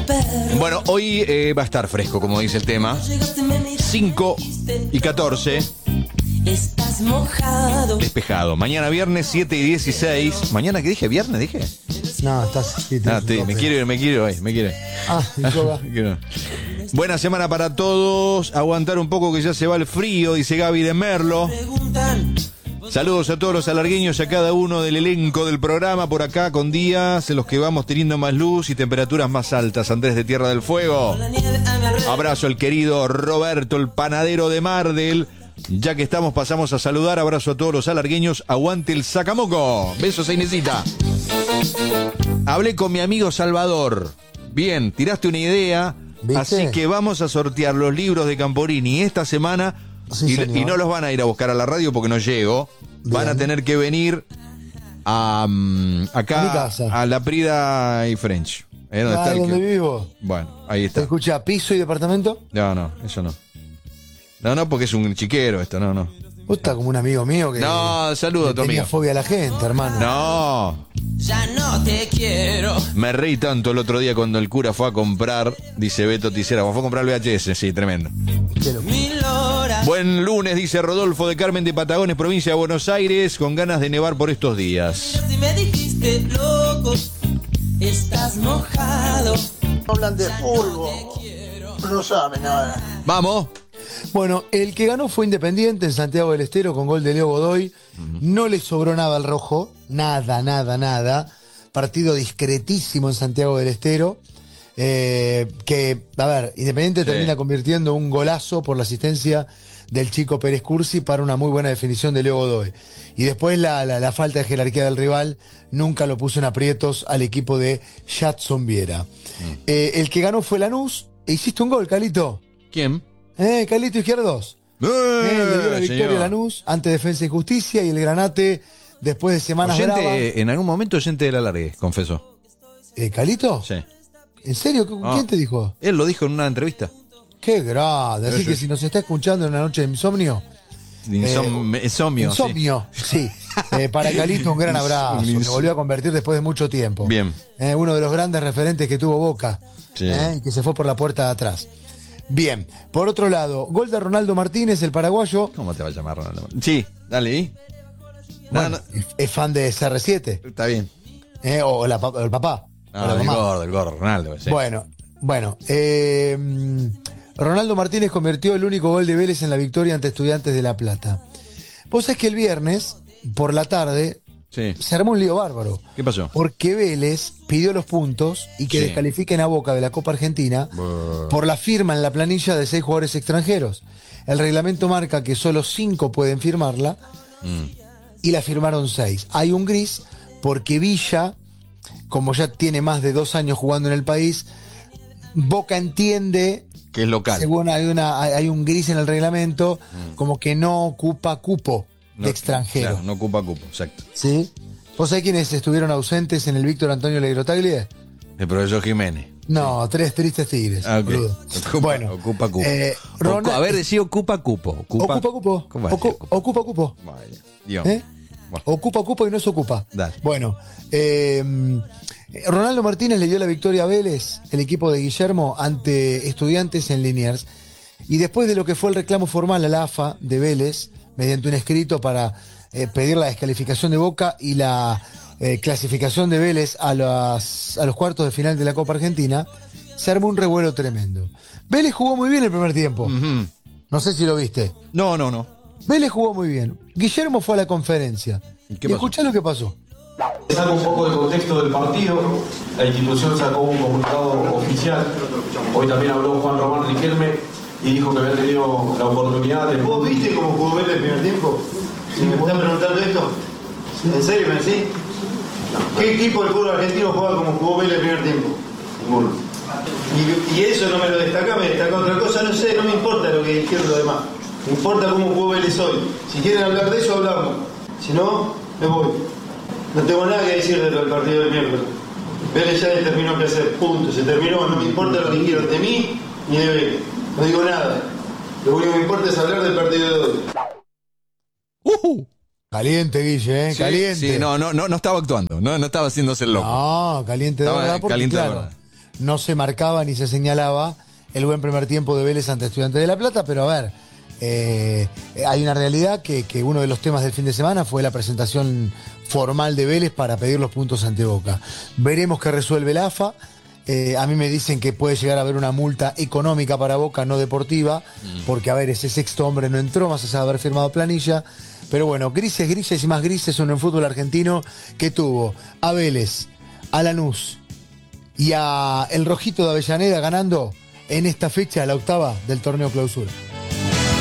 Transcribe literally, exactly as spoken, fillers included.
Bueno, hoy eh, va a estar fresco, como dice el tema. cinco y catorce. Estás mojado. Despejado. Mañana viernes siete y dieciséis. ¿Mañana qué dije? ¿Viernes dije? No, estás... Sí, Ah, sí, me quiero ir, me quiero ir, me quiero ir. Ah, yoga. Buena semana para todos. Aguantar un poco que ya se va el frío, dice Gaby de Merlo. Saludos a todos los alargueños y a cada uno del elenco del programa por acá con días en los que vamos teniendo más luz y temperaturas más altas. Andrés de Tierra del Fuego. Abrazo al querido Roberto, el panadero de Mardel. Ya que estamos, pasamos a saludar. Abrazo a todos los alargueños. Aguante el Sacamoco. Besos a Inesita. Hablé con mi amigo Salvador. Bien, tiraste una idea. ¿Viste? Así que vamos a sortear los libros de Camporini esta semana. Sí, y, y no los van a ir a buscar a la radio porque no llego. Bien. Van a tener que venir a, um, acá a mi casa, a La Prida y French. ¿Eh? ¿Dónde ah, está el ¿dónde que... vivo? Bueno, ahí está. ¿Te escucha piso y departamento? No, no, eso no. No, no, porque es un chiquero esto, no, no. Vos estás como un amigo mío que... No, saludo a tu tenía amigo. fobia a la gente, hermano. No. Ya no te quiero. Me reí tanto el otro día cuando el cura fue a comprar, dice Beto Ticera, fue a comprar el V H S, sí, tremendo. Buen lunes, dice Rodolfo de Carmen de Patagones, provincia de Buenos Aires, con ganas de nevar por estos días. Si me dijiste loco, estás mojado. Hablan de fútbol, no saben nada. Vamos. Bueno, el que ganó fue Independiente en Santiago del Estero con gol de Leo Godoy. Uh-huh. No le sobró nada al rojo, nada, nada, nada. Partido discretísimo en Santiago del Estero. Eh, que, a ver, Independiente sí. termina convirtiendo un golazo por la asistencia del chico Pérez Cursi para una muy buena definición de Leo Godoy. Y después la, la, la falta de jerarquía del rival nunca lo puso en aprietos al equipo de Jadson Viera. Uh-huh. Eh, el que ganó fue Lanús. ¿E hiciste un gol, Calito? ¿Quién? Eh, Carlito Izquierdos. Eh, eh, le dio la victoria a Lanús ante Defensa y Justicia y el Granate después de semanas oyente, bravas. En algún momento oyente de la largue, confesó. ¿Eh, Calito? Sí. ¿En serio? ¿Quién ah. te dijo? Él lo dijo en una entrevista. Qué grande. Así sí, que sí. Si nos está escuchando en una noche de insomnio. Insom eh, insomnio. Insomnio, sí. sí. Eh, para Calito un gran abrazo. Se volvió a convertir después de mucho tiempo. Bien. Eh, uno de los grandes referentes que tuvo Boca. Sí. Eh, y que se fue por la puerta de atrás. Bien, por otro lado, gol de Ronaldo Martínez, el paraguayo. ¿Cómo te va a llamar Ronaldo? Sí, dale. ¿Y? Bueno, no, no. Es fan de C R siete. Está bien. Eh, o, la, o el papá. No, el gordo, el gordo, Ronaldo. Sí. Bueno, bueno. Eh, Ronaldo Martínez convirtió el único gol de Vélez en la victoria ante Estudiantes de La Plata. Vos sabés que el viernes, por la tarde, sí. se armó un lío bárbaro. ¿Qué pasó? Porque Vélez pidió los puntos y que sí. descalifiquen a Boca de la Copa Argentina Brr. por la firma en la planilla de seis jugadores extranjeros. El reglamento marca que solo cinco pueden firmarla mm. y la firmaron seis. Hay un gris porque Villa, como ya tiene más de dos años jugando en el país, Boca entiende que es local. Según hay, una, hay un gris en el reglamento, mm. como que no ocupa cupo no, de extranjero. Claro, no ocupa cupo, exacto. ¿Sí? ¿Vos sabés quiénes estuvieron ausentes en el Víctor Antonio Legrotaglie? El profesor Jiménez. No, tres tristes tigres. Ah, okay. Ocupa, bueno, ocupa cupo. Eh, Ronald... A ver, decía ocupa cupo. Ocupa, ocupa cupo. Ocu ocupa? ocupa cupo. Vaya, Dios. ¿Eh? Bueno. Ocupa cupo y no se ocupa. Dale. Bueno, eh, Ronaldo Martínez le dio la victoria a Vélez, el equipo de Guillermo, ante Estudiantes en Liniers. Y después de lo que fue el reclamo formal a la A F A de Vélez, mediante un escrito para eh, pedir la descalificación de Boca y la eh, clasificación de Vélez a, las, a los cuartos de final de la Copa Argentina, se armó un revuelo tremendo. Vélez jugó muy bien el primer tiempo. Uh-huh. No sé si lo viste. No, no, no. Vélez jugó muy bien. Guillermo fue a la conferencia. ¿Y, y escuchá lo que pasó. Saco un poco del contexto del partido. La institución sacó un comunicado oficial. Hoy también habló Juan Román Riquelme y dijo que había tenido la oportunidad de... ¿Vos viste cómo jugó Vélez el primer tiempo? Si me están preguntando esto, ¿en serio me decís? ¿Qué equipo del fútbol argentino juega como jugó Vélez el primer tiempo? Ninguno. Y, y eso no me lo destaca, me destaca otra cosa, no sé, no me importa lo que dijeron los demás. Me importa cómo jugó Vélez hoy. Si quieren hablar de eso, hablamos. Si no, me voy. No tengo nada que decir del partido del miércoles. Vélez ya determinó qué hacer, punto. Se terminó, no me importa lo que dijeron de mí ni de Vélez. No digo nada. Lo único que me importa es hablar del partido de hoy. Uh-huh. Caliente, Guille, ¿eh? Sí, caliente. Sí, no, no, no, no estaba actuando, no, no estaba haciéndose el loco. No, caliente de estaba verdad. Porque, caliente claro, de verdad. no se marcaba ni se señalaba el buen primer tiempo de Vélez ante Estudiantes de La Plata, pero a ver, eh, hay una realidad que, que uno de los temas del fin de semana fue la presentación formal de Vélez para pedir los puntos ante Boca. Veremos qué resuelve el A F A. Eh, a mí me dicen que puede llegar a haber una multa económica para Boca, no deportiva, mm. porque, a ver, ese sexto hombre no entró, más allá de haber firmado planilla. Pero bueno, grises, grises y más grises son en fútbol argentino, que tuvo a Vélez, a Lanús y a el Rojito de Avellaneda ganando en esta fecha la octava del torneo Clausura.